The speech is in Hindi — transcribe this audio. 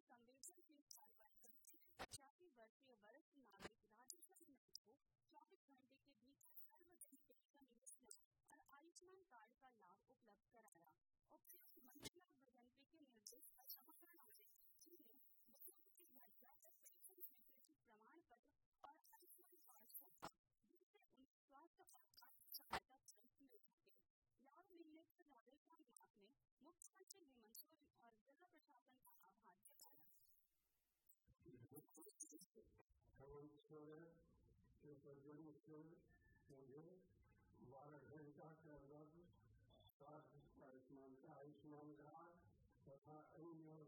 संवेदनशील कार्रवाई करते हुए 85 वर्षीय वरिष्ठ नागरिक राजेश्वर नाथ को 24 घंटे के भीतर सार्वजनिक पेंशन योजना और आयुष्मान कार्ड का लाभ उपलब्ध कराया। उपायुक्त मंजुला भजंत्री के निर्देश पर समाधान ने बच्चों की घर जाकर पेंशन स्वीकृति प्रमाण पत्र और आयुष्मान कार्ड सौंपा, जिससे उन्हें स्वास्थ्य और आर्थिक सहायता तुरंत मिल सके। लाभ मिलने पर राजेश्वर नाथ ने मुख्यमंत्री हेमंत सोरेन और जिला प्रशासन का आभार जताया। हेमंत सोरेन के प्रजन से मुझे 12 घंटा के अंदर आयुष्मान कार्ड तथा अन्य